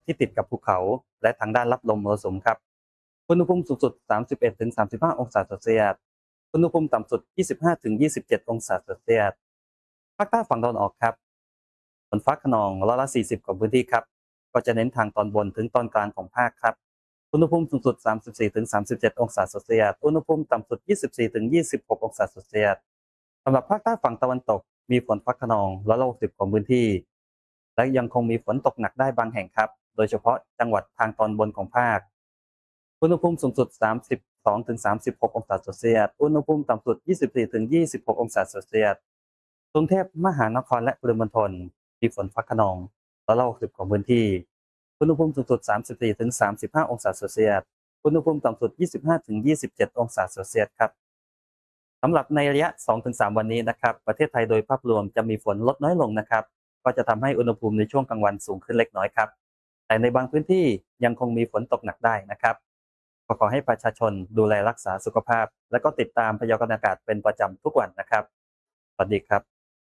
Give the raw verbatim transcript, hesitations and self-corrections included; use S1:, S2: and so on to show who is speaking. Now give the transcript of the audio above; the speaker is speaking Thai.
S1: ที่ติดกับภูเขาและทางด้านรับลมมรสุมครับอุณหภูมิสูงสุด สามสิบเอ็ดถึงสามสิบห้า องศาเซลเซียสอุณหภูมิต่ำสุด ยี่สิบห้าถึงยี่สิบเจ็ด องศาเซลเซียสภาคใต้ฝั่งตะวันออกครับฝนฟ้าคะนองร้อยละสี่สิบของพื้นที่ครับก็จะเน้นทางตอนบนถึงตอนกลางของภาคครับอุณหภูมิสูงสุด สามสิบสี่ถึงสามสิบเจ็ด องศาเซลเซียสอุณหภูมิต่ำสุด ยี่สิบสี่ถึงยี่สิบหก องศาเซลเซียสสำหรับภาคใต้ฝั่งตะวันตกมีฝนฟ้าคะนองร้อยละหกสิบของพื้นที่และยังคงมีฝนตกหนักได้บางแห่งครับโดยเฉพาะจังหวัดทางตอนบนของภาคอุณหภูมิสูงสุด สามสิบสองถึงสามสิบหก องศาเซลเซียสอุณหภูมิต่ำสุด ยี่สิบสี่ถึงยี่สิบหก องศาเซลเซียสกรุงเทพมหานครและปริมณฑลมีฝนฟ้าคะนองร้อยละหกสิบของพื้นที่อุณหภูมิสูงสุด สามสิบสี่ถึงสามสิบห้า องศาเซลเซียสอุณหภูมิต่ำสุด ยี่สิบห้าถึงยี่สิบเจ็ด องศาเซลเซียสครับสำหรับในระยะ สองถึงสาม วันนี้นะครับประเทศไทยโดยภาพรวมจะมีฝนลดน้อยลงนะครับก็จะทำให้อุณหภูมิในช่วงกลางวันสูงขึ้นเล็กน้อยครับแต่ในบางพื้นที่ยังคงมีฝนตกหนักได้นะครับก็ขอให้ประชาชนดูแลรักษาสุขภาพและก็ติดตามพยากรณ์อากาศเป็นประจำทุกวันนะครับสวัสดีครับ